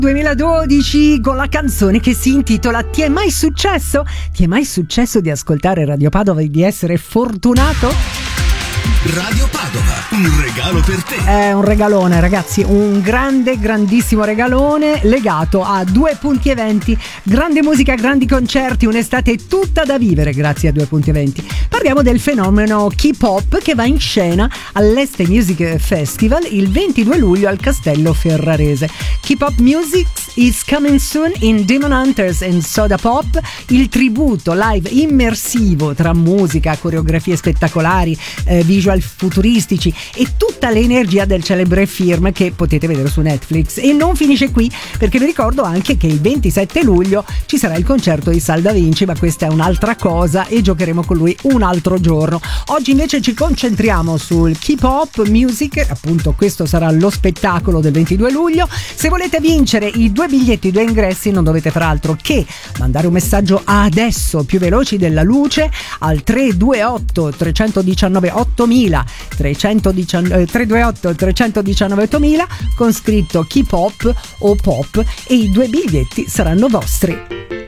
2012 con la canzone che si intitola Ti è mai successo? Ti è mai successo di ascoltare Radio Padova e di essere fortunato? Radio Padova, un regalo per te. È un regalone, ragazzi, un grandissimo regalone legato a Due Punti Eventi. Grande musica, grandi concerti, un'estate tutta da vivere grazie a Due Punti Eventi. Parliamo del fenomeno K-pop che va in scena all'Este Music Festival il 22 luglio al Castello Ferrarese. K-pop Music is coming soon in Demon Hunters and Soda Pop, il tributo live immersivo tra musica, coreografie spettacolari, visual futuristici e tutta l'energia del celebre film che potete vedere su Netflix. E non finisce qui, perché vi ricordo anche che il 27 luglio ci sarà il concerto di Sal Da Vinci, ma questa è un'altra cosa e giocheremo con lui un altro giorno. Oggi invece ci concentriamo sul K-pop Music, appunto questo sarà lo spettacolo del 22 luglio. Se volete vincere i 2 biglietti, i 2 ingressi, non dovete far altro che mandare un messaggio adesso, più veloci della luce, al 328 319 8000 328 319 8000 con scritto K-pop o pop e i 2 biglietti saranno vostri.